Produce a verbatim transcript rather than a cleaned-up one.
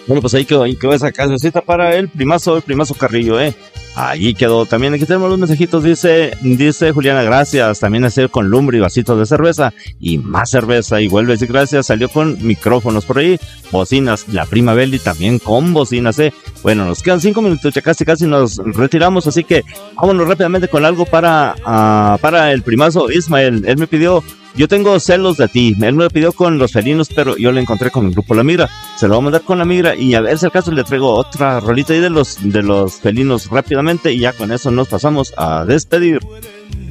Bueno, pues ahí quedó, ahí quedó esa cancioncita para el primazo, el primazo Carrillo, eh. Ahí quedó. También aquí tenemos los mensajitos. Dice, dice Juliana, gracias. También hacer con lumbre y vasitos de cerveza y más cerveza. Y vuelve a decir gracias. Salió con micrófonos por ahí, bocinas. La prima Beli también con bocinas, eh. Bueno, nos quedan cinco minutos, ya casi casi nos retiramos, así que vámonos rápidamente con algo para, uh, para el primazo Ismael. Él me pidió, yo tengo celos de ti. Él me lo pidió con los felinos, pero yo lo encontré con el grupo La Migra. Se lo voy a mandar con La Migra y a ver si al caso le traigo otra rolita ahí de los, de los felinos rápidamente y ya con eso nos pasamos a despedir.